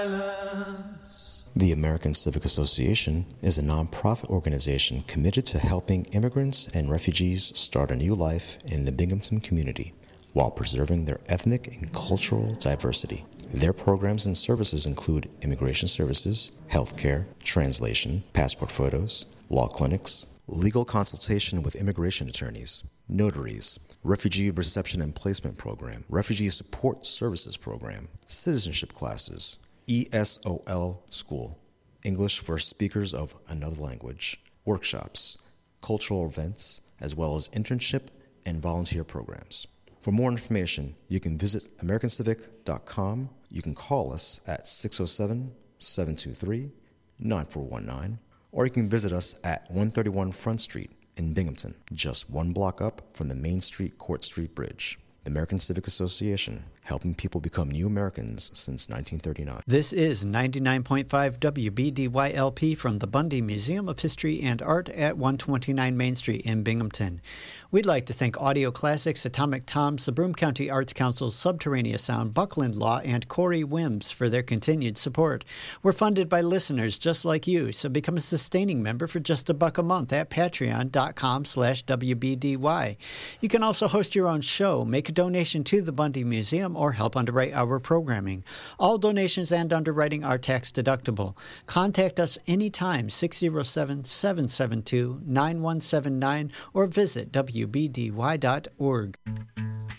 The American Civic Association is a nonprofit organization committed to helping immigrants and refugees start a new life in the Binghamton community while preserving their ethnic and cultural diversity. Their programs and services include immigration services, healthcare, translation, passport photos, law clinics, legal consultation with immigration attorneys, notaries, refugee reception and placement program, refugee support services program, citizenship classes, ESOL School, English for speakers of another language, workshops, cultural events, as well as internship and volunteer programs. For more information, you can visit americancivic.com. You can call us at 607-723-9419, or you can visit us at 131 Front Street in Binghamton, just one block up from the Main Street Court Street Bridge. The American Civic Association, helping people become new Americans since 1939. This is 99.5 WBDYLP from the Bundy Museum of History and Art at 129 Main Street in Binghamton. We'd like to thank Audio Classics, Atomic Toms, the Broome County Arts Council's Subterraneous Sound, Buckland Law, and Corey Wims for their continued support. We're funded by listeners just like you, so become a sustaining member for just $1 a month at patreon.com/WBDY. You can also host your own show, make a donation to the Bundy Museum, or help underwrite our programming. All donations and underwriting are tax deductible. Contact us anytime, 607-772-9179, or visit WBDY.org.